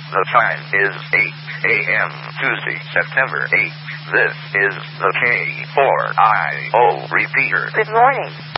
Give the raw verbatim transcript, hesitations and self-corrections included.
The time is eight a.m. Tuesday, September eighth. This is the K four I O repeater. Good morning.